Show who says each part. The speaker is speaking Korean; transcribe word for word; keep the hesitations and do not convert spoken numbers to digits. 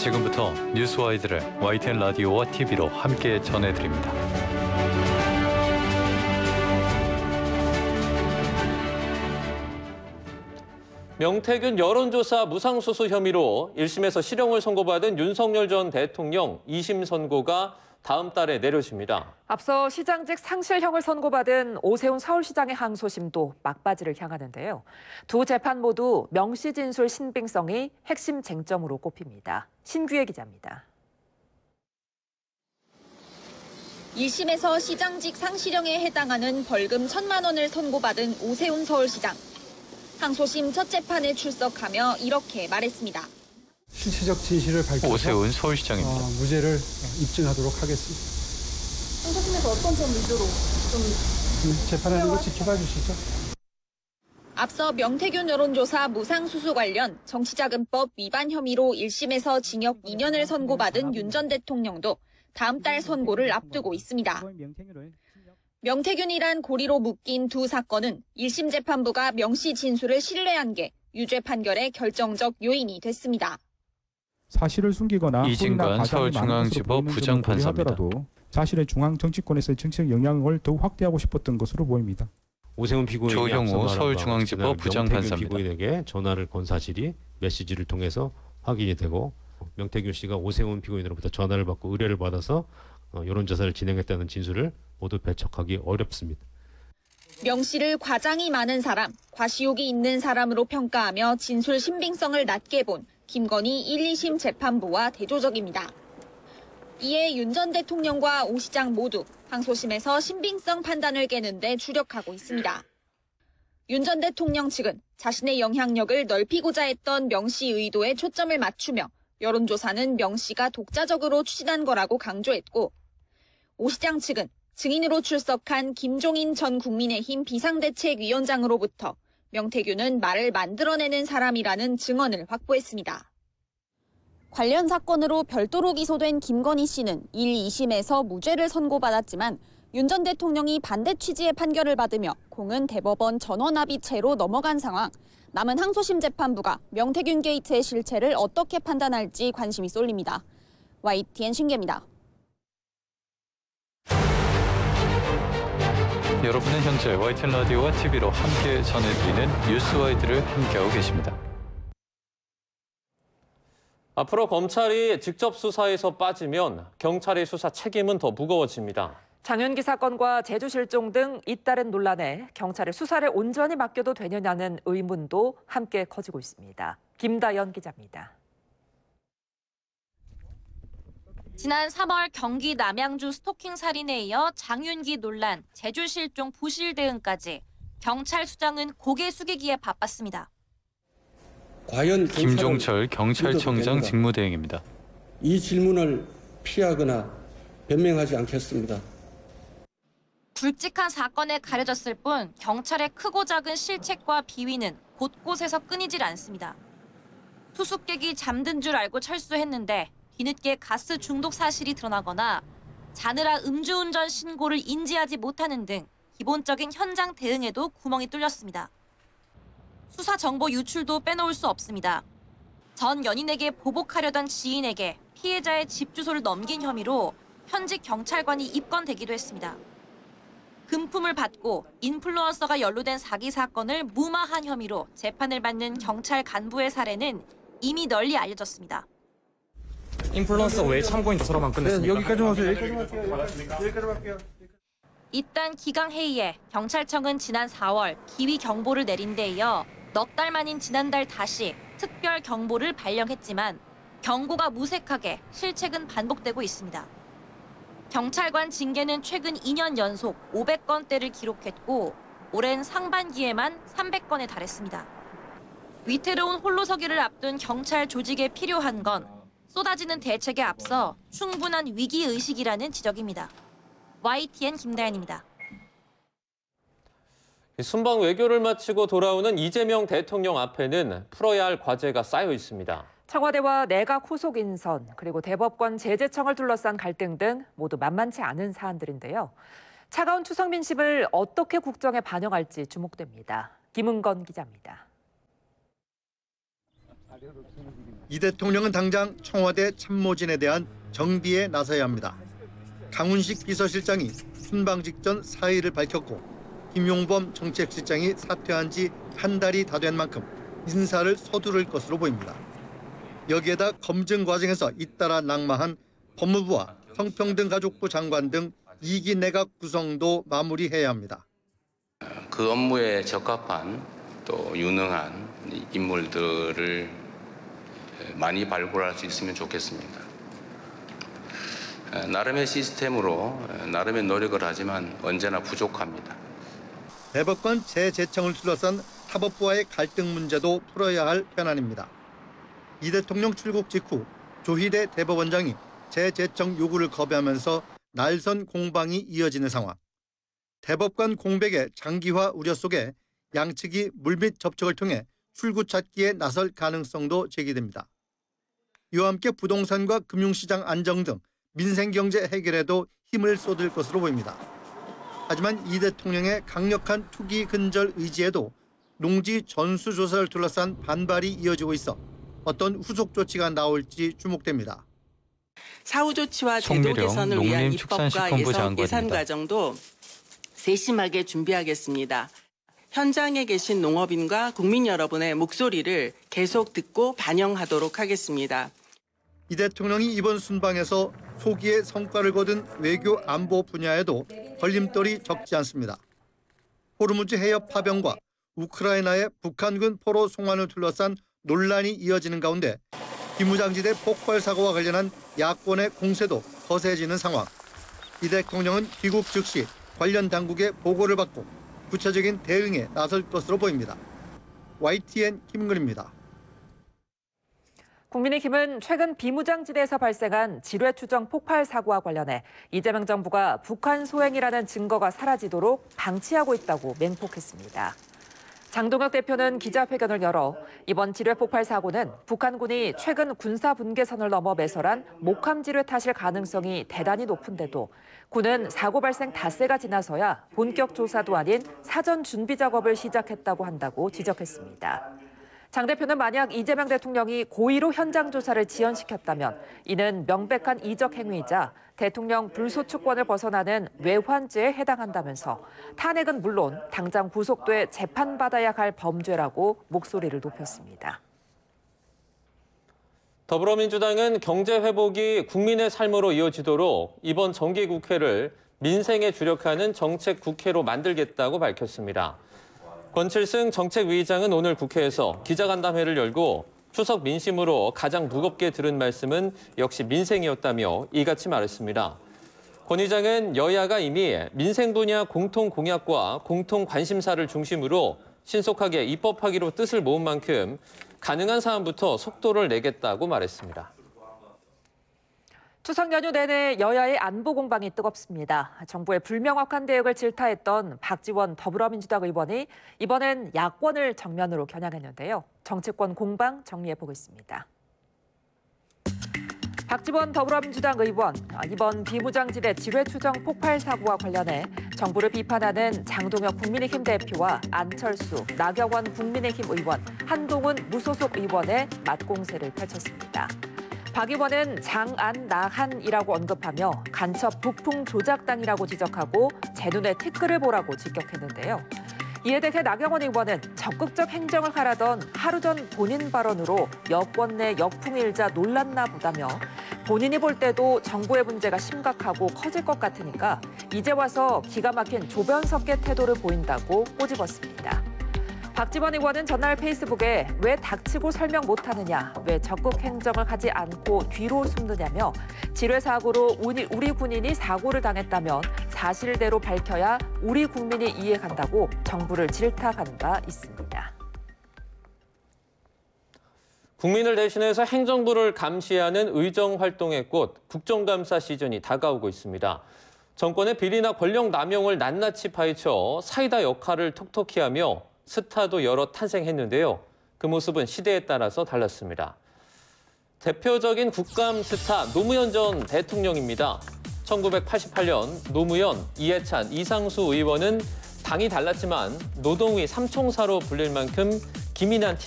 Speaker 1: 지금부터 뉴스와이드를 와이티엔 라디오와 티비로 함께 전해드립니다.
Speaker 2: 명태균 여론조사 무상수수 혐의로 일 심에서 실형을 선고받은 윤석열 전 대통령 이 심 선고가 다음 달에 내려집니다.
Speaker 3: 앞서 시장직 상실형을 선고받은 오세훈 서울시장의 항소심도 막바지를 향하는데요. 두 재판 모두 명시 진술 신빙성이 핵심 쟁점으로 꼽힙니다. 신규혜 기자입니다.
Speaker 4: 일 심에서 시장직 상실형에 해당하는 벌금 천만 원을 선고받은 오세훈 서울시장. 항소심 첫 재판에 출석하며 이렇게 말했습니다.
Speaker 5: 실체적 진실을 밝혀서
Speaker 1: 오세훈 서울시장입니다.
Speaker 5: 어, 무죄를 입증하도록 하겠습니다.
Speaker 6: 항소심에서 어떤 점 위주로 좀
Speaker 5: 네, 재판하는 거 지켜봐 주시죠.
Speaker 4: 앞서 명태균 여론조사 무상수수 관련 정치자금법 위반 혐의로 일 심에서 징역 이 년을 선고받은 윤 전 대통령도 다음 달 선고를 앞두고 있습니다. 명태균이란 고리로 묶인 두 사건은 일 심 재판부가 명시 진술을 신뢰한 게 유죄 판결의 결정적 요인이 됐습니다.
Speaker 7: 사실을 숨기거나
Speaker 1: 이진관 서울중앙지법 부장판사입니다.
Speaker 7: 자신의 중앙 정치권에서의 정치적 영향을 더욱 확대하고 싶었던 것으로 보입니다.
Speaker 8: 오세훈 피고인이
Speaker 1: 조형우 서울중앙지법 부장판사입니다.
Speaker 8: 피고인에게 전화를 건 사실이 메시지를 통해서 확인이 되고 명태균 씨가 오세훈 피고인으로부터 전화를 받고 의뢰를 받아서 여론조사를 진행했다는 진술을 모두 배척하기 어렵습니다.
Speaker 4: 명 씨를 과장이 많은 사람, 과시욕이 있는 사람으로 평가하며 진술 신빙성을 낮게 본 김건희 일, 이 심 재판부와 대조적입니다. 이에 윤 전 대통령과 오 시장 모두 항소심에서 신빙성 판단을 깨는 데 주력하고 있습니다. 윤 전 대통령 측은 자신의 영향력을 넓히고자 했던 명 씨 의도에 초점을 맞추며 여론조사는 명 씨가 독자적으로 추진한 거라고 강조했고, 오 시장 측은 증인으로 출석한 김종인 전 국민의힘 비상대책위원장으로부터 명태균은 말을 만들어내는 사람이라는 증언을 확보했습니다. 관련 사건으로 별도로 기소된 김건희 씨는 일, 이 심에서 무죄를 선고받았지만 윤 전 대통령이 반대 취지의 판결을 받으며 공은 대법원 전원합의체로 넘어간 상황. 남은 항소심 재판부가 명태균 게이트의 실체를 어떻게 판단할지 관심이 쏠립니다. 와이티엔 신계입니다.
Speaker 1: 여러분은 현재 와이티엔 라디오와 티비로 함께 전해드리는 뉴스와이드를 함께하고 계십니다.
Speaker 2: 앞으로 검찰이 직접 수사에서 빠지면 경찰의 수사 책임은 더 무거워집니다.
Speaker 3: 장윤기 사건과 제주 실종 등 잇따른 논란에 경찰의 수사를 온전히 맡겨도 되느냐는 의문도 함께 커지고 있습니다. 김다연 기자입니다.
Speaker 9: 지난 삼월 경기 남양주 스토킹 살인에 이어 장윤기 논란, 제주 실종 부실 대응까지 경찰 수장은 고개 숙이기에 바빴습니다.
Speaker 10: 과연
Speaker 1: 김종철 경찰청장 직무대행입니다.
Speaker 10: 이 질문을 피하거나 변명하지 않겠습니다.
Speaker 9: 굵직한 사건에 가려졌을 뿐 경찰의 크고 작은 실책과 비위는 곳곳에서 끊이질 않습니다. 수수께끼 잠든 줄 알고 철수했는데 뒤늦게 가스 중독 사실이 드러나거나 자느라 음주운전 신고를 인지하지 못하는 등 기본적인 현장 대응에도 구멍이 뚫렸습니다. 수사 정보 유출도 빼놓을 수 없습니다. 전 연인에게 보복하려던 지인에게 피해자의 집 주소를 넘긴 혐의로 현직 경찰관이 입건되기도 했습니다. 금품을 받고 인플루언서가 연루된 사기 사건을 무마한 혐의로 재판을 받는 경찰 간부의 사례는 이미 널리 알려졌습니다.
Speaker 11: 인플루언서 외에 참고인 조사로만 끝냈습니다.
Speaker 5: 네, 여기까지만 하세요. 여기까지만 할게요. 여기까지만 할게요.
Speaker 9: 이딴 기강회의에 경찰청은 지난 사월 기위 경보를 내린 데 이어 넉 달 만인 지난달 다시 특별 경보를 발령했지만 경고가 무색하게 실책은 반복되고 있습니다. 경찰관 징계는 최근 이 년 연속 오백 건대를 기록했고 올해는 상반기에만 삼백 건에 달했습니다. 위태로운 홀로서기를 앞둔 경찰 조직에 필요한 건 쏟아지는 대책에 앞서 충분한 위기의식이라는 지적입니다. 와이티엔 김다연입니다.
Speaker 2: 순방 외교를 마치고 돌아오는 이재명 대통령 앞에는 풀어야 할 과제가 쌓여 있습니다.
Speaker 3: 청와대와 내각 후속 인선, 그리고 대법관 제재청을 둘러싼 갈등 등 모두 만만치 않은 사안들인데요. 차가운 추석 민심을 어떻게 국정에 반영할지 주목됩니다. 김은건 기자입니다.
Speaker 12: 이 대통령은 당장 청와대 참모진에 대한 정비에 나서야 합니다. 강훈식 비서실장이 순방 직전 사의를 밝혔고 김용범 정책실장이 사퇴한 지 한 달이 다 된 만큼 인사를 서두를 것으로 보입니다. 여기에다 검증 과정에서 잇따라 낙마한 법무부와 성평등가족부 장관 등 이 기 내각 구성도 마무리해야 합니다.
Speaker 13: 그 업무에 적합한 또 유능한 인물들을 많이 발굴할 수 있으면 좋겠습니다. 나름의 시스템으로 나름의 노력을 하지만 언제나 부족합니다.
Speaker 12: 대법관 재제청을 둘러싼 사법부와의 갈등 문제도 풀어야 할 현안입니다. 이 대통령 출국 직후 조희대 대법원장이 재제청 요구를 거부하면서 날선 공방이 이어지는 상황. 대법관 공백의 장기화 우려 속에 양측이 물밑 접촉을 통해 출구 찾기에 나설 가능성도 제기됩니다. 이와 함께 부동산과 금융시장 안정 등 민생경제 해결에도 힘을 쏟을 것으로 보입니다. 하지만 이 대통령의 강력한 투기 근절 의지에도 농지 전수조사를 둘러싼 반발이 이어지고 있어 어떤 후속 조치가 나올지 주목됩니다.
Speaker 14: 사후 조치와 제도 개선을 위한 입법과 예산, 예산 과정도 세심하게 준비하겠습니다. 현장에 계신 농업인과 국민 여러분의 목소리를 계속 듣고 반영하도록 하겠습니다.
Speaker 12: 이 대통령이 이번 순방에서 소기의 성과를 거둔 외교 안보 분야에도 걸림돌이 적지 않습니다. 호르무즈 해협 파병과 우크라이나의 북한군 포로 송환을 둘러싼 논란이 이어지는 가운데 비무장지대 폭발 사고와 관련한 야권의 공세도 거세지는 상황. 이 대통령은 귀국 즉시 관련 당국의 보고를 받고 구체적인 대응에 나설 것으로 보입니다. 와이티엔 김근입니다.
Speaker 3: 국민의힘은 최근 비무장지대에서 발생한 지뢰추정 폭발 사고와 관련해 이재명 정부가 북한 소행이라는 증거가 사라지도록 방치하고 있다고 맹폭했습니다. 장동혁 대표는 기자회견을 열어 이번 지뢰 폭발 사고는 북한군이 최근 군사 분계선을 넘어 매설한 목함 지뢰 탓일 가능성이 대단히 높은데도 군은 사고 발생 닷새가 지나서야 본격 조사도 아닌 사전 준비 작업을 시작했다고 한다고 지적했습니다. 장 대표는 만약 이재명 대통령이 고의로 현장 조사를 지연시켰다면 이는 명백한 이적 행위이자 대통령 불소추권을 벗어나는 외환죄에 해당한다면서 탄핵은 물론 당장 구속돼 재판받아야 할 범죄라고 목소리를 높였습니다.
Speaker 2: 더불어민주당은 경제 회복이 국민의 삶으로 이어지도록 이번 정기국회를 민생에 주력하는 정책 국회로 만들겠다고 밝혔습니다. 권칠승 정책위의장은 오늘 국회에서 기자간담회를 열고 추석 민심으로 가장 무겁게 들은 말씀은 역시 민생이었다며 이같이 말했습니다. 권 의장은 여야가 이미 민생 분야 공통 공약과 공통 관심사를 중심으로 신속하게 입법하기로 뜻을 모은 만큼 가능한 사안부터 속도를 내겠다고 말했습니다.
Speaker 3: 추석 연휴 내내 여야의 안보 공방이 뜨겁습니다. 정부의 불명확한 대응을 질타했던 박지원 더불어민주당 의원이 이번엔 야권을 정면으로 겨냥했는데요. 정치권 공방 정리해보겠습니다. 박지원 더불어민주당 의원, 이번 비무장지대 지뢰추정 폭발 사고와 관련해 정부를 비판하는 장동혁 국민의힘 대표와 안철수, 나경원 국민의힘 의원, 한동훈 무소속 의원의 맞공세를 펼쳤습니다. 박 의원은 장안나한이라고 언급하며 간첩 북풍 조작당이라고 지적하고 제 눈에 티끌을 보라고 직격했는데요. 이에 대해 나경원 의원은 적극적 행정을 하라던 하루 전 본인 발언으로 여권 내 역풍이 일자 놀랐나 보다며 본인이 볼 때도 정부의 문제가 심각하고 커질 것 같으니까 이제 와서 기가 막힌 조변석계 태도를 보인다고 꼬집었습니다. 박지원 의원은 전날 페이스북에 왜 닥치고 설명 못하느냐, 왜 적극 행정을 하지 않고 뒤로 숨느냐며 지뢰 사고로 우리, 우리 군인이 사고를 당했다면 사실대로 밝혀야 우리 국민이 이해간다고 정부를 질타한 바 있습니다.
Speaker 2: 국민을 대신해서 행정부를 감시하는 의정활동의 꽃, 국정감사 시즌이 다가오고 있습니다. 정권의 비리나 권력 남용을 낱낱이 파헤쳐 사이다 역할을 톡톡히 하며 스타도 여러 탄생했는데요. 그 모습은 시대에 따라서 달랐습니다. 대표적인 국감 스타 노무현 전 대통령입니다. 천구백팔십팔 년 노무현, 이해찬, 이상수 의원은 당이 달랐지만 노동의 삼총사로 불릴 만큼 기민한